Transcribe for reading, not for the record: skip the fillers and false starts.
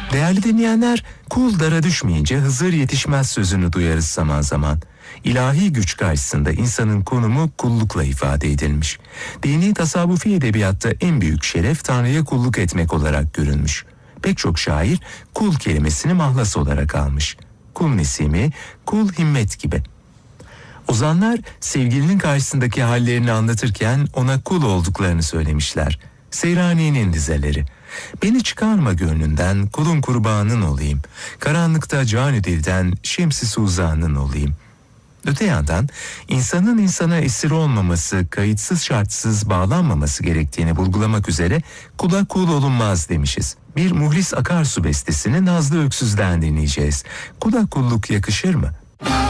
Değerli dinleyenler, kul dara düşmeyince Hızır yetişmez sözünü duyarız zaman zaman. İlahi güç karşısında insanın konumu kullukla ifade edilmiş. Dini tasavvufi edebiyatta en büyük şeref Tanrı'ya kulluk etmek olarak görülmüş. Pek çok şair kul kelimesini mahlas olarak almış. Kul nesimi, kul himmet gibi. Ozanlar sevgilinin karşısındaki hallerini anlatırken ona kul olduklarını söylemişler. Seyrani'nin dizeleri. Beni çıkarma gönlünden, kulun kurbanın olayım. Karanlıkta canü dilden, şemsi suzanın olayım. Öte yandan insanın insana esir olmaması, kayıtsız şartsız bağlanmaması gerektiğini vurgulamak üzere kula kul olunmaz demişiz. Bir Muhlis Akarsu bestesini Nazlı Öksüz'den dinleyeceğiz. Kula kulluk yakışır mı?